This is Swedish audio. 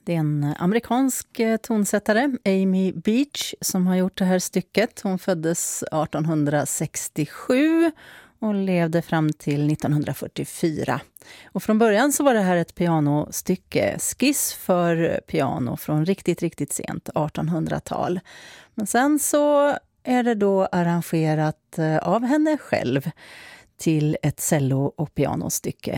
Det är en amerikansk tonsättare, Amy Beach, som har gjort det här stycket. Hon föddes 1867 och levde fram till 1944. Och från början så var det här ett pianostycke, skiss för piano från riktigt sent 1800-tal. Men sen så är det då arrangerat av henne själv till ett cello- och pianostycke